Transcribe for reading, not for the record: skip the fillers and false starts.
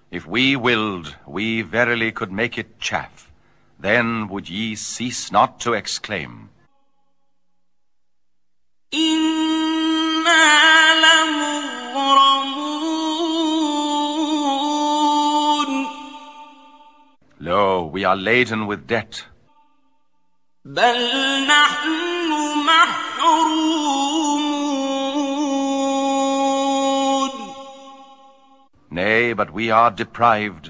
If we willed, we verily could make it chaff. Then would ye cease not to exclaim, إِنَّا لَمُغْرَمُونَ Lo, we are laden with debt. بَلْ نَحْنُ مَحْرُومُونَ Nay, but we are deprived.